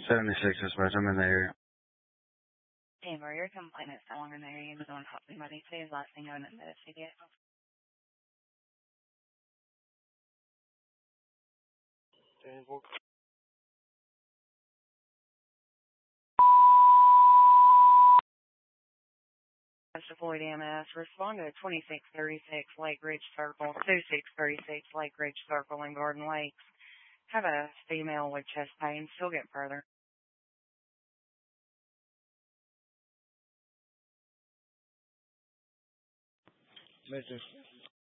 76 dispatch. I'm in the area. Amber, your complaint is no longer in the area. You was on hot somebody today's last thing known in the CDS. Deployed EMS, respond to 2636 Lake Ridge Circle, 2636 Lake Ridge Circle in Garden Lakes. Have a female with chest pain, still get further. Major